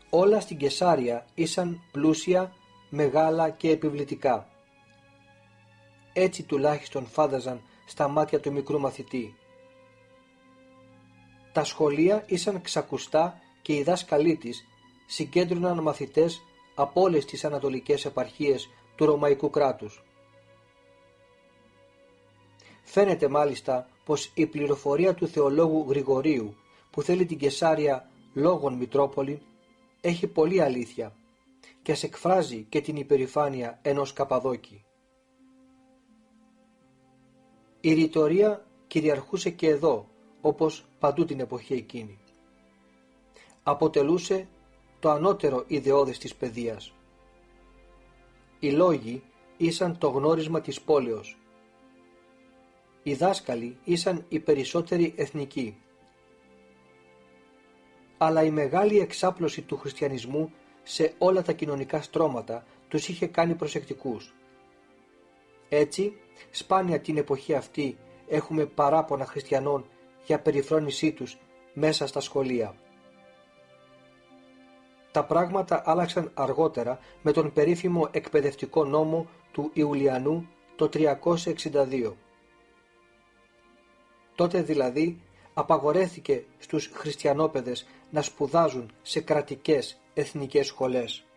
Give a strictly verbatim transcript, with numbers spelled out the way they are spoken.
Όλα στην Κεσάρια ήσαν πλούσια, μεγάλα και επιβλητικά. Έτσι τουλάχιστον φάνταζαν στα μάτια του μικρού μαθητή. Τα σχολεία ήσαν ξακουστά και οι δάσκαλοι της συγκέντρωναν μαθητές από όλες τις ανατολικές επαρχίες του Ρωμαϊκού κράτους. Φαίνεται μάλιστα πως η πληροφορία του θεολόγου Γρηγορίου που θέλει την Κεσάρια λόγων Μητρόπολη έχει πολλή αλήθεια και ας εκφράζει και την υπερηφάνεια ενός Καπαδόκη. Η ρητορία κυριαρχούσε και εδώ, όπως παντού την εποχή εκείνη. Αποτελούσε το ανώτερο ιδεώδες της παιδείας. Οι λόγοι ήσαν το γνώρισμα της πόλεως. Οι δάσκαλοι ήσαν οι περισσότεροι εθνικοί. Αλλά η μεγάλη εξάπλωση του χριστιανισμού σε όλα τα κοινωνικά στρώματα τους είχε κάνει προσεκτικούς. Έτσι, σπάνια την εποχή αυτή έχουμε παράπονα χριστιανών για περιφρόνησή τους μέσα στα σχολεία. Τα πράγματα άλλαξαν αργότερα με τον περίφημο εκπαιδευτικό νόμο του Ιουλιανού το τριακόσια εξήντα δύο. Τότε δηλαδή απαγορέθηκε στους χριστιανόπαιδες να σπουδάζουν σε κρατικές εθνικές σχολές.